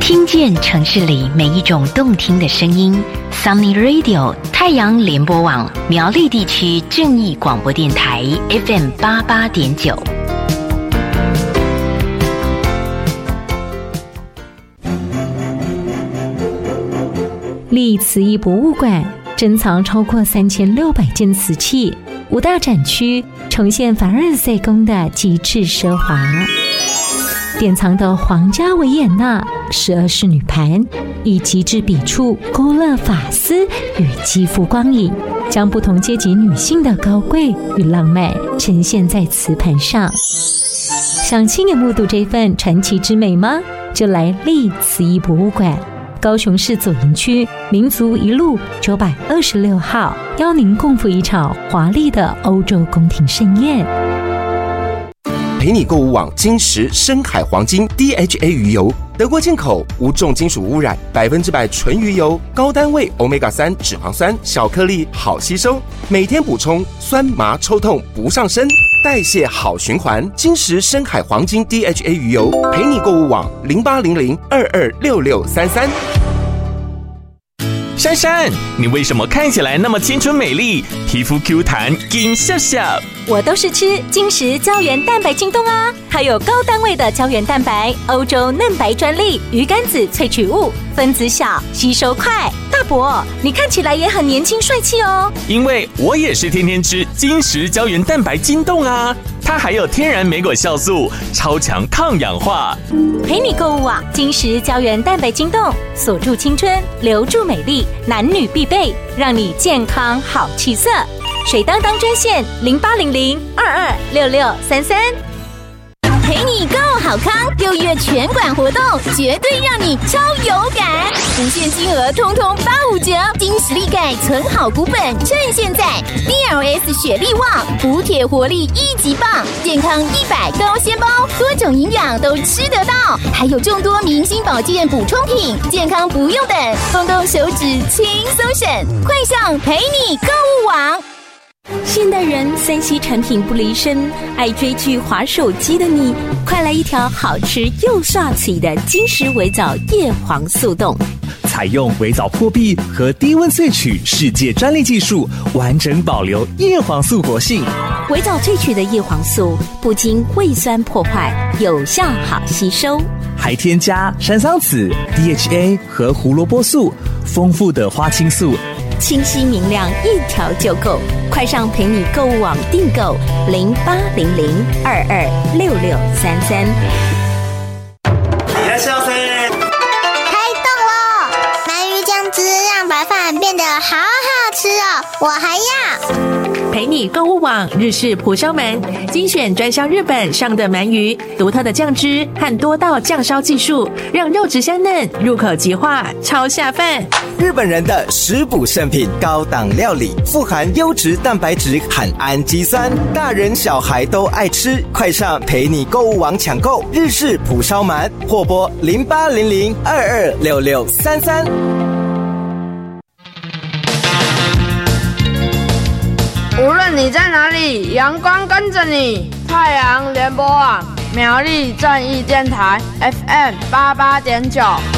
听见城市里每一种动听的声音。Sunny Radio 太阳联播网苗栗地区正义广播电台 FM 88.9。 立慈义博物馆珍藏超过3600件瓷器，5大展区呈现凡尔赛宫的极致奢华，典藏的皇家维也纳12仕女盘，以极致笔触勾勒发丝与肌肤光影，将不同阶级女性的高贵与浪漫呈现在瓷盘上。想亲眼目睹这份传奇之美吗？就来立慈义博物馆，高雄市左营区民族一路926号，邀您共赴一场华丽的欧洲宫廷盛宴。 陪你购物网金石深海黄金 DHA 鱼油，德国进口，无重金属污染，100%纯鱼油，高单位 Omega-3 脂肪酸，小颗粒，好吸收，每天补充，酸麻抽痛不上身，代谢好循环。金石深海黄金 DHA 鱼油，陪你购物网0800226633。 珊珊，你为什么看起来那么青春美丽，皮肤 Q 弹，金笑笑？ 我都是吃金石胶原蛋白晶冻啊，还有高单位的胶原蛋白，欧洲嫩白专利，鱼肝子萃取物，分子小，吸收快。大伯，你看起来也很年轻帅气哦。 因为我也是天天吃金石胶原蛋白晶冻啊，它还有天然莓果酵素，超强抗氧化。 陪你购物网金石胶原蛋白晶冻，锁住青春，留住美丽，男女必备，让你健康好气色。水当当专线0800226633。 陪你购好康，6月全馆活动绝对让你超有感，无限金额通通85折，金石力钙存好股本，趁现在 DLS 雪力旺补铁活力1级棒，健康100高纤包，多种营养都吃得到，还有众多明星保健补充品，健康不用等，动动手指轻松省，快上陪你购物网。 现代人3C 产品不离身，爱追剧滑手机的你，快来一条好吃又刷起的金石微藻叶黄素冻， 采用微藻破壁和低温萃取世界专利技术，完整保留叶黄素活性。 微藻萃取的叶黄素不经胃酸破坏，有效好吸收， 还添加山桑子、DHA 和胡萝卜素，丰富的花青素， 清晰明亮，一条就够。快上陪你购物网订购0800226633。 开动咯！鳗鱼酱汁让白饭变得好好吃哦，我还要。 陪你购物网日式蒲烧鳗，精选专销日本上的鳗鱼，独特的酱汁和多道酱烧技术，让肉质香嫩，入口即化，超下饭。 日本人的食补圣品，高档料理，富含优质蛋白质和氨基酸，大人小孩都爱吃。快上陪你购物网抢购日式蒲烧鳗，或拨0800226633。 无论你在哪里，阳光跟着你。太阳联播网苗栗正义电台 FM 88.9。